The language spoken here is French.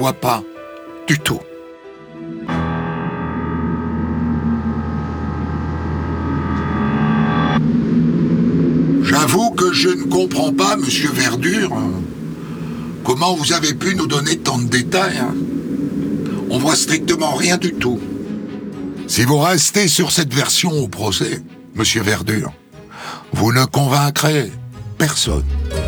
vois pas du tout. J'avoue que je ne comprends pas, monsieur Verdure, comment vous avez pu nous donner tant de détails. On voit strictement rien du tout. Si vous restez sur cette version au procès, monsieur Verdure, vous ne convaincrez personne.